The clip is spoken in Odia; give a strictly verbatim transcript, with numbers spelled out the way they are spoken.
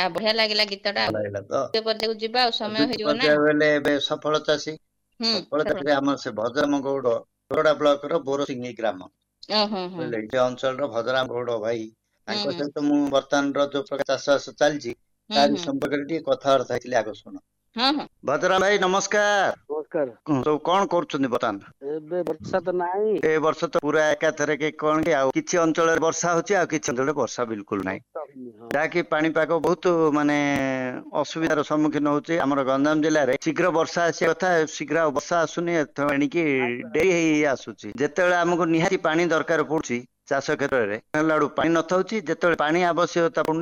बढ़िया लागला गीतटा ଭଲ ଲାଗିଲା ତ द्वितीय पर्याय को जिबा समय ଦ୍ୱିତୀୟ होइजो ना ପର୍ଯ୍ୟାୟ ବେଲେ ଏବେ ସଫଳ ଚାଷୀ हम्म ସଫଳ सफल ଚାଷୀ ଆମର ସେ ଭଦ୍ରମ ଗୌଡ ତୋରଡା ବ୍ଲକ ର ବୋରସିଂହି ଗ୍ରାମ ओ हो हो ବୁଝିଲେ କି? ସେ ଅଞ୍ଚଳର ଭଦ୍ରାମ ଗୌଡ ଭାଇ हम्म ତାଙ୍କ हम्म ସହିତ ମୁଁ ବର୍ତ୍ତମାନର ଯୋଉ ପ୍ରକାର ଚାଷ ବାସ ଚାଲିଛି ତାରି हम्म ସମ୍ପର୍କରେ ଟିକେ କଥାବାର୍ତ୍ତା ହେଇଥିଲି ଆଗ ଶୁଣ। हाँ हाँ ଭଦ୍ରାମ ଭାଇ ନମସ୍କାର। ନମସ୍କାର। ହୁଁ, ସବୁ କଣ କରୁଛନ୍ତି ବର୍ତ୍ତମାନ? ଏବେ ବର୍ଷା ତ ନାହିଁ। ଏ ବର୍ଷ ତ ପୁରା ଏକାଥରେ କି କଣ କି ଆଉ କିଛି ଅଞ୍ଚଳରେ ବର୍ଷା ହଉଛି ଆଉ କିଛି ଅଞ୍ଚଳରେ ବର୍ଷା ବିଲକୁଲ ନାହିଁ, ବର୍ଷା ହଉନି, ହଁ। ଯାହାକି ପାଣିପାଗ ବହୁତ ମାନେ ଅସୁବିଧାର ସମ୍ମୁଖୀନ ହଉଛି ଆମର ଗଞ୍ଜାମ ଜିଲ୍ଲାରେ। ଶୀଘ୍ର ବର୍ଷା ଆସିବା କଥା ଶୀଘ୍ର ଆଉ ବର୍ଷା ଆସୁନି, ଏଣିକି ଡେରି ହେଇ ହେଇ ଆସୁଛି। ଯେତେବେଳେ ଆମକୁ ନିହାତି ପାଣି ଦରକାର ପଡୁଛି ଚାଷ କ୍ଷେତ୍ରରେ ହେଲା ବେଳକୁ ପାଣି ନଥାଉଛି, ଯେତେବେଳେ ପାଣି ଆବଶ୍ୟକତା ପଡୁନି